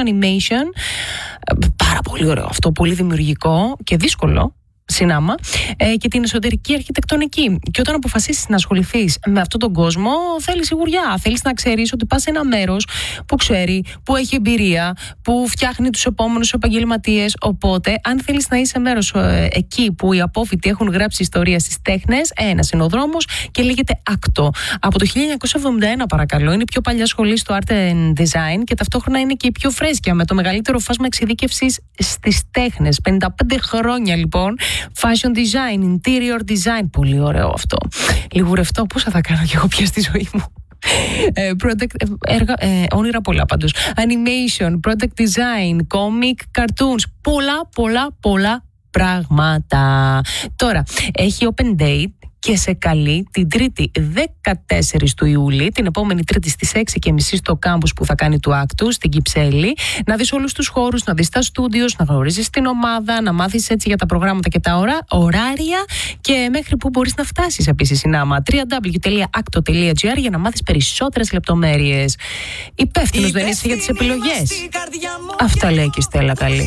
animation. Πάρα πολύ ωραίο αυτό, πολύ δημιουργικό και δύσκολο συνάμα, και την εσωτερική αρχιτεκτονική. Και όταν αποφασίσεις να ασχοληθείς με αυτόν τον κόσμο, θέλεις σιγουριά. Θέλεις να ξέρεις ότι πας σε ένα μέρος που ξέρει, που έχει εμπειρία, που φτιάχνει τους επόμενους επαγγελματίες. Οπότε, αν θέλεις να είσαι μέρος εκεί που οι απόφοιτοι έχουν γράψει ιστορία στις τέχνες, ένας είναι ο δρόμος και λέγεται ACTO. Από το 1971, παρακαλώ, είναι η πιο παλιά σχολή στο Art and Design και ταυτόχρονα είναι και η πιο φρέσκια, με το μεγαλύτερο φάσμα εξειδίκευσης στις τέχνες. 55 χρόνια λοιπόν. Fashion design, interior design. Πολύ ωραίο αυτό. Λιγουρευτό, πόσα θα κάνω κι εγώ πια στη ζωή μου. Όνειρα πολλά πάντως. Animation, product design, comic, cartoons. Πολλά πράγματα. Τώρα, έχει open date και σε καλεί την Τρίτη 14 του Ιούλη, την επόμενη Τρίτη στις 6:30 στο κάμπους που θα κάνει του ACTO στην Κυψέλη, να δεις όλους τους χώρους, να δεις τα στούντιος, να γνωρίζεις την ομάδα, να μάθεις έτσι για τα προγράμματα και τα ωράρια και μέχρι που μπορείς να φτάσεις επίσης συνάμα. www.acto.gr για να μάθεις περισσότερες λεπτομέρειες. Υπεύθυνος δεν είσαι για τις επιλογές. Αυτά λέει και η Στέλλα καλή.